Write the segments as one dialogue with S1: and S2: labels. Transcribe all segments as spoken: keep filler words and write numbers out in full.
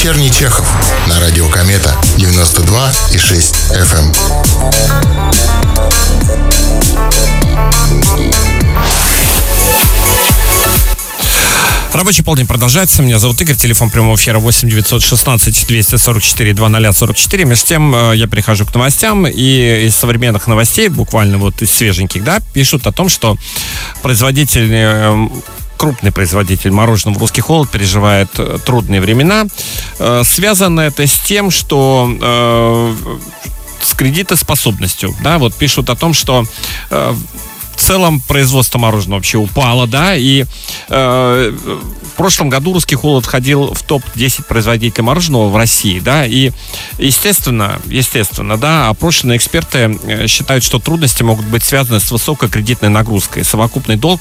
S1: Вечерний Чехов на радио Комета девяносто два и шесть эф эм.
S2: Рабочий полдень продолжается. Меня зовут Игорь. Телефон прямого эфира восемь девятьсот шестнадцать двести сорок четыре двадцать сорок четыре. Между тем я перехожу к новостям. И из современных новостей, буквально вот из свеженьких, да, пишут о том, что производитель... крупный производитель мороженого «Русский холод» переживает трудные времена. Связано это с тем, что э, с кредитоспособностью. Да, вот пишут о том, что э, в целом производство мороженого вообще упало, да, и э, в прошлом году «Русский холод» входил в топ десять производителей мороженого в России, да, и естественно, естественно, да, опрошенные эксперты считают, что трудности могут быть связаны с высокой кредитной нагрузкой. Совокупный долг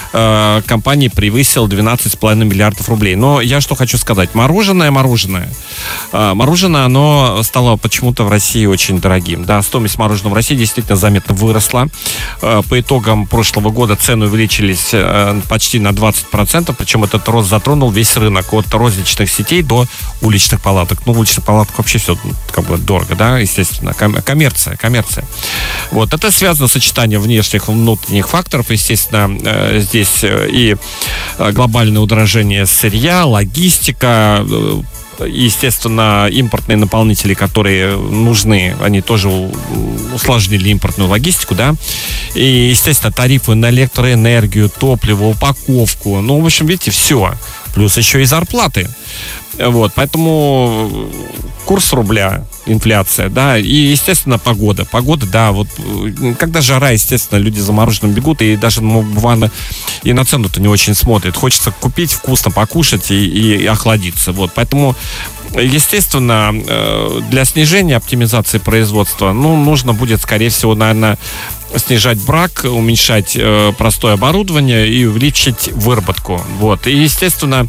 S2: э, компании превысил двенадцать целых пять десятых миллиардов рублей. Но я что хочу сказать, мороженое, мороженое, э, мороженое, оно стало почему-то в России очень дорогим, да, стоимость мороженого в России действительно заметно выросла. Э, по итогам прошлого года цены увеличились э, почти на двадцать процентов, причем этот рост затронул весь рынок, от розничных сетей до уличных палаток. Ну, уличных палаток вообще все как бы дорого, да, естественно. Коммерция, коммерция. Вот, это связано с сочетанием внешних и внутренних факторов. Естественно, э, здесь и глобальное удорожание сырья, логистика, э, естественно, импортные наполнители, которые нужны, они тоже усложнили импортную логистику, да, и, естественно, тарифы на электроэнергию, топливо, упаковку, ну, в общем, видите, все, плюс еще и зарплаты, вот, поэтому курс рубля, инфляция, да, и, естественно, погода, погода, да, вот, когда жара, естественно, люди за мороженым бегут, и даже, ну, буквально и на цену-то не очень смотрят, хочется купить, вкусно покушать и, и, и охладиться, вот, поэтому, естественно, для снижения оптимизации производства, ну, нужно будет, скорее всего, наверное, снижать брак, уменьшать э, простое оборудование и увеличить выработку. Вот. И, естественно,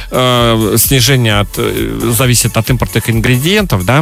S2: э, снижение от, э, зависит от импортных ингредиентов, да,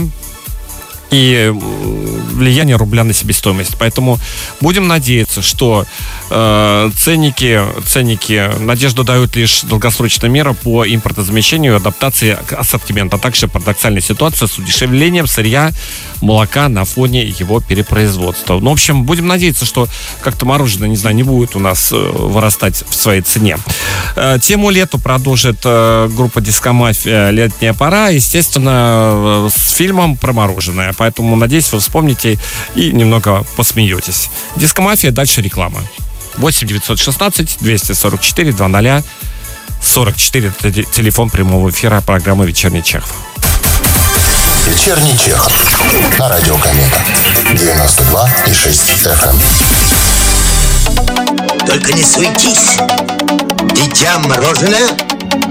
S2: и влияние рубля на себестоимость. Поэтому будем надеяться, что э, ценники, ценники надежду дают лишь долгосрочная мера по импортозамещению и адаптации ассортимента, а также парадоксальная ситуация с удешевлением сырья, молока на фоне его перепроизводства. Ну, в общем, будем надеяться, что как-то мороженое, не знаю, не будет у нас э, вырастать в своей цене. Э, тему лету продолжит э, группа «Дискомафия» «Летняя пора», естественно, э, с фильмом про мороженое. Поэтому, надеюсь, вы вспомните и немного посмеетесь. «Дискомафия», дальше реклама. восемь девятьсот шестнадцать двести сорок четыре двадцать сорок четыре. Это телефон прямого эфира программы «Вечерний Чехов».
S1: Вечерний Чехов на радио Комета девяносто два и шесть эф эм.
S3: Только не суетись, дитя мороженое.